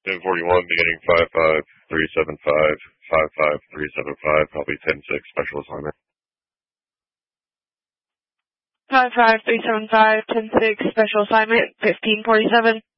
1041, beginning 55375, 55375, probably 106, special assignment. 55375, 106, special assignment, 1547.